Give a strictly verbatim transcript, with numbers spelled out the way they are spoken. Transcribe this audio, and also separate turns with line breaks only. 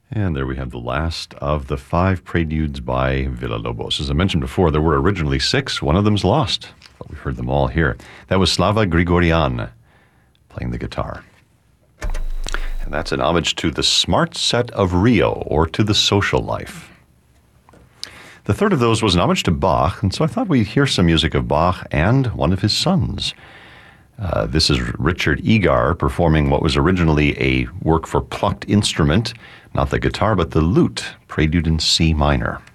And there we have the last of the five preludes by Villa-Lobos. As I mentioned before, there were originally six. One of them's lost, but we've heard them all here. That was Slava Grigorian playing the guitar. And that's an homage to the Smart Set of Rio, or to the social life. The third of those was an homage to Bach, and so I thought we'd hear some music of Bach and one of his sons. Uh, this is Richard Egar performing what was originally a work for plucked instrument, not the guitar, but the lute, Prelude in C minor.